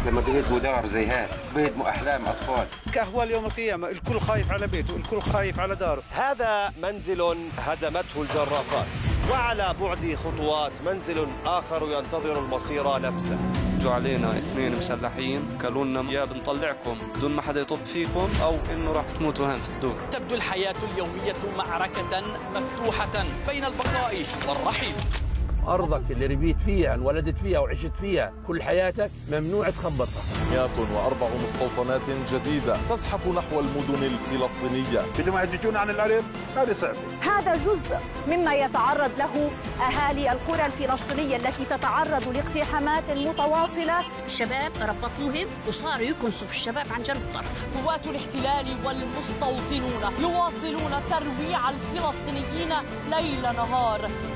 لما بيهدموا دار زي هاد بيهدموا أحلام أطفال. كهوة يوم القيامة الكل خايف على بيته، الكل خايف على داره. هذا منزل هدمته الجرافات، وعلى بعد خطوات منزل آخر ينتظر المصير نفسه. جو علينا 2 مسلحين قالوا لنا يا بنطلعكم بدون ما حدا يطب فيكم أو إنه راح تموتوا هان في الدور. تبدو الحياة اليومية معركة مفتوحة بين البقاء والرحيل. أرضك اللي ربيت فيها انولدت فيها وعشت فيها كل حياتك ممنوع تخبطها. 104 مستوطنات جديدة تزحف نحو المدن الفلسطينية. بدهم يحدثون عن الأرض هذا صعب. هذا جزء مما يتعرض له أهالي القرى الفلسطينية التي تتعرض لاقتحامات متواصلة. الشباب ربطوهم وصاروا يكنسوا في الشباب عن جنب الطرف. قوات الاحتلال والمستوطنون يواصلون ترويع الفلسطينيين ليل نهار.